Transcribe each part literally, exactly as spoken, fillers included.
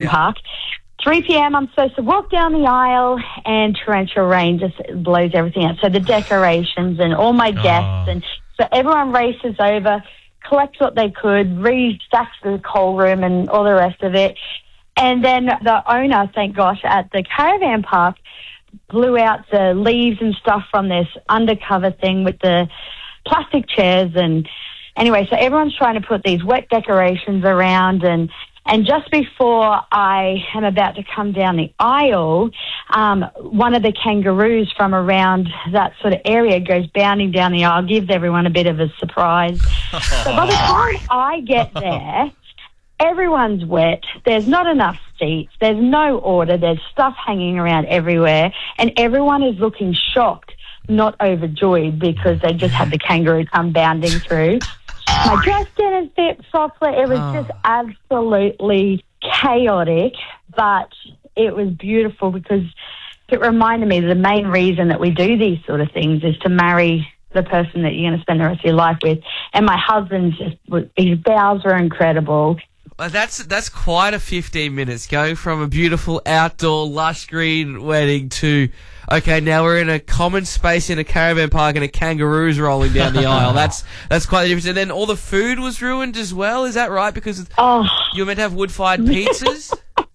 Park. three p.m. I'm supposed to walk down the aisle, and torrential rain just blows everything out. So the decorations and all my guests, Oh. and so everyone races over, collects what they could, restacks the coal room and all the rest of it. And then the owner, thank gosh, at the caravan park blew out the leaves and stuff from this undercover thing with the plastic chairs. And anyway, so everyone's trying to put these wet decorations around, and And just before I am about to come down the aisle, um, one of the kangaroos from around that sort of area goes bounding down the aisle, gives everyone a bit of a surprise. So by the time I get there, everyone's wet. There's not enough seats. There's no order. There's stuff hanging around everywhere. And everyone is looking shocked, not overjoyed, because they just had the kangaroo come bounding through. My dress didn't fit properly. It was Oh. just absolutely chaotic, but it was beautiful because it reminded me that the main reason that we do these sort of things is to marry the person that you're going to spend the rest of your life with. And my husband, just, his vows were incredible. Well, that's that's quite a fifteen minutes, going from a beautiful outdoor lush green wedding to, okay, now we're in a common space in a caravan park and a kangaroo's rolling down the aisle. That's that's quite the difference. And then all the food was ruined as well, is that right? Because Oh, you were meant to have wood-fired pizzas?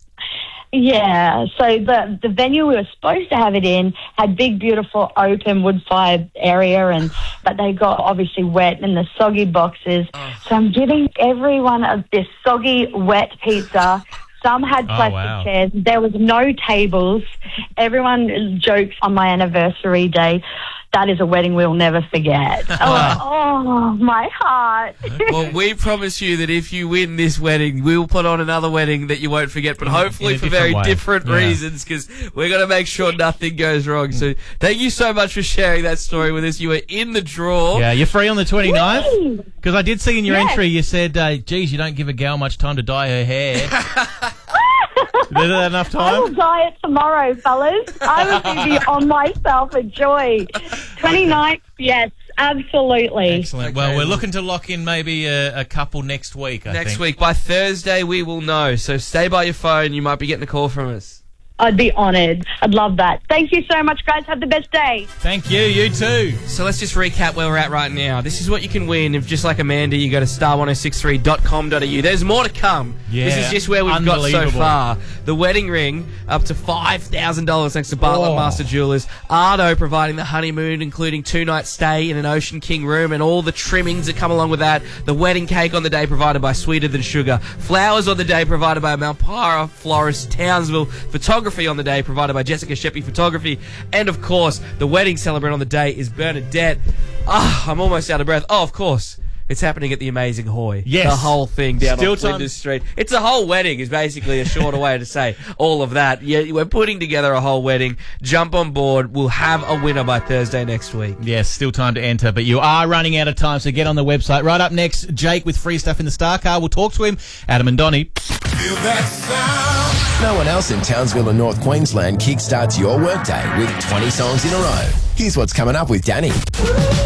yeah. So the the venue we were supposed to have it in had big, beautiful, open wood-fired area, and but they got obviously wet in the soggy boxes. Oh. So I'm giving everyone of this soggy, wet pizza. Some had Oh, plastic wow. chairs. There was no tables. Everyone jokes on my anniversary day, that is a wedding we'll never forget. oh, oh, my heart. Well, we promise you that if you win this wedding, we'll put on another wedding that you won't forget, but In- hopefully in a for different very way. different Yeah. reasons, because we're going to make sure nothing goes wrong. So thank you so much for sharing that story with us. You were in the draw. Yeah, you're free on the twenty-ninth? Whee! Because I did see in your Yes. entry you said, uh, geez, you don't give a gal much time to dye her hair. Is that enough I will time? dye it tomorrow, fellas. I will give you on myself a joy. twenty-ninth, yes, absolutely. Excellent. Okay. Well, we're looking to lock in maybe a, a couple next week, I Next think. week. By Thursday, we will know. So stay by your phone. You might be getting a call from us. I'd be honoured. I'd love that. Thank you so much, guys. Have the best day. Thank you. You too. So let's just recap where we're at right now. This is what you can win if, just like Amanda, you go to star ten sixty-three dot com dot a u. There's more to come. Yeah. This is just where we've got so Unbelievable. far. The wedding ring, up to five thousand dollars thanks to Bartlett Oh. Master Jewelers. Ardo providing the honeymoon, including two-night stay in an Ocean King room and all the trimmings that come along with that. The wedding cake on the day provided by Sweeter Than Sugar. Flowers on the day provided by Malpara Florist Townsville. Photography on the day provided by Jessica Sheppy Photography. And, of course, the wedding celebrant on the day is Bernadette. Ah, I'm almost out of breath. Oh, of course. It's happening at the Amazing Hoy. Yes. The whole thing down Still on time- Flinders Street. It's a whole wedding is basically a shorter way to say all of that. Yeah, we're putting together a whole wedding. Jump on board. We'll have a winner by Thursday next week. Yes, still time to enter, but you are running out of time, so get on the website. Right up next, Jake with free stuff in the Star Car. We'll talk to him. Adam and Donnie. Feel that sound. No one else in Townsville and North Queensland kickstarts your workday with twenty songs in a row. Here's what's coming up with Danny.